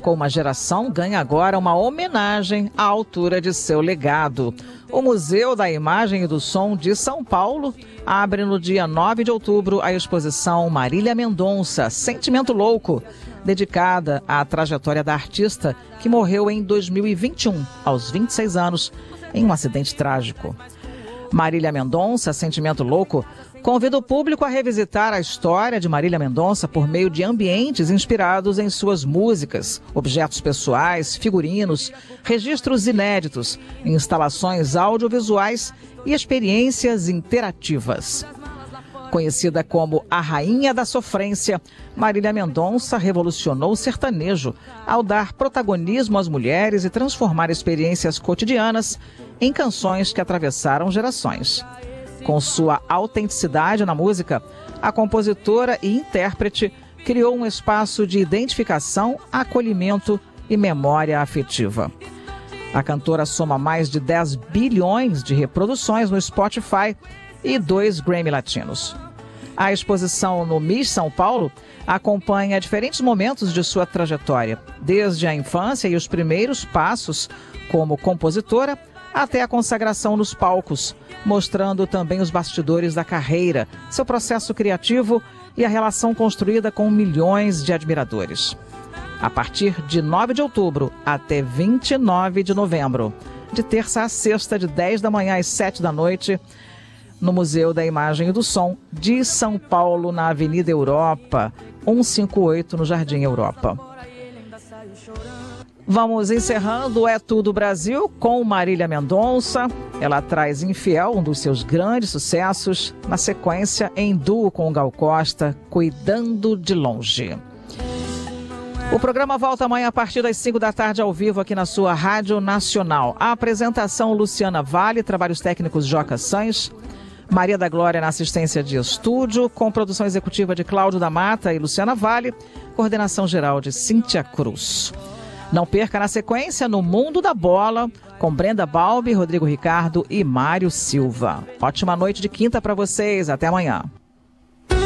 marcou uma geração, ganha agora uma homenagem à altura de seu legado. O Museu da Imagem e do Som de São Paulo abre no dia 9 de outubro a exposição Marília Mendonça, Sentimento Louco, dedicada à trajetória da artista que morreu em 2021, aos 26 anos, em um acidente trágico. Marília Mendonça, Sentimento Louco, convida o público a revisitar a história de Marília Mendonça por meio de ambientes inspirados em suas músicas, objetos pessoais, figurinos, registros inéditos, instalações audiovisuais e experiências interativas. Conhecida como a Rainha da Sofrência, Marília Mendonça revolucionou o sertanejo ao dar protagonismo às mulheres e transformar experiências cotidianas em canções que atravessaram gerações. Com sua autenticidade na música, a compositora e intérprete criou um espaço de identificação, acolhimento e memória afetiva. A cantora soma mais de 10 bilhões de reproduções no Spotify e 2 Grammy Latinos. A exposição no MIS São Paulo acompanha diferentes momentos de sua trajetória, desde a infância e os primeiros passos como compositora até a consagração nos palcos, mostrando também os bastidores da carreira, seu processo criativo e a relação construída com milhões de admiradores. A partir de 9 de outubro até 29 de novembro, de terça a sexta, de 10 da manhã às 7 da noite, no Museu da Imagem e do Som de São Paulo, na Avenida Europa, 158, no Jardim Europa. Vamos encerrando É Tudo Brasil com Marília Mendonça. Ela traz Infiel, um dos seus grandes sucessos, na sequência em duo com Gal Costa, Cuidando de Longe. O programa volta amanhã a partir das 5 da tarde ao vivo aqui na sua Rádio Nacional. A apresentação Luciana Vale, trabalhos técnicos Joca Sanz, Maria da Glória na assistência de estúdio, com produção executiva de Cláudio da Mata e Luciana Vale, coordenação geral de Cíntia Cruz. Não perca na sequência No Mundo da Bola, com Brenda Balbi, Rodrigo Ricardo e Mário Silva. Ótima noite de quinta para vocês. Até amanhã.